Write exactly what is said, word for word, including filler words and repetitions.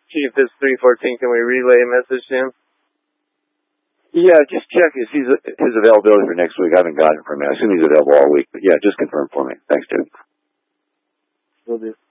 Chief, this three fourteen, can we relay a message to him? Yeah, just check his, his, his availability for next week. I haven't got it from him. I assume he's available all week, but yeah, just confirm for me. Thanks, dude. Will do.